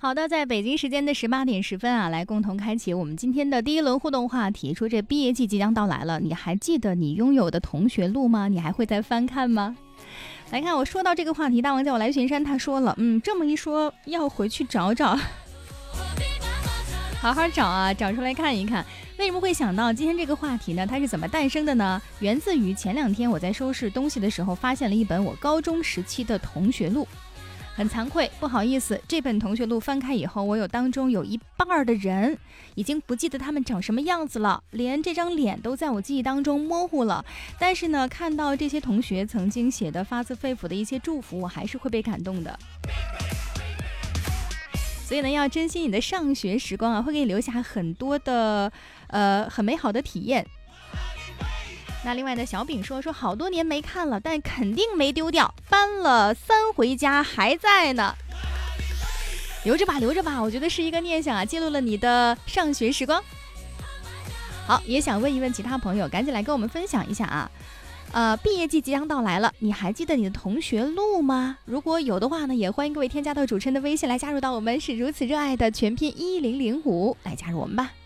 好的，在北京时间的18:10啊，来共同开启我们今天的第一轮互动话题。说这毕业季即将到来了，你还记得你拥有的同学录吗？你还会再翻看吗？来看，我说到这个话题，大王叫我来巡山，他说了，这么一说，要回去找找，好好找啊，找出来看一看。为什么会想到今天这个话题呢？它是怎么诞生的呢？源自于前2天我在收拾东西的时候，发现了一本我高中时期的同学录。很惭愧，不好意思，这本同学录翻开以后，我当中有一半的人已经不记得他们长什么样子了，连这张脸都在我记忆当中模糊了。但是呢，看到这些同学曾经写的发自肺腑的一些祝福，我还是会被感动的。所以呢，要珍惜你的上学时光啊，会给你留下很多的很美好的体验。那另外的小饼说好多年没看了，但肯定没丢掉，搬了3回家还在呢。留着吧，留着吧，我觉得是一个念想啊，记录了你的上学时光。好，也想问一问其他朋友，赶紧来跟我们分享一下啊。毕业季即将到来了，你还记得你的同学录吗？如果有的话呢，也欢迎各位添加到主持人的微信来加入到我们是如此热爱的全拼1005来加入我们吧。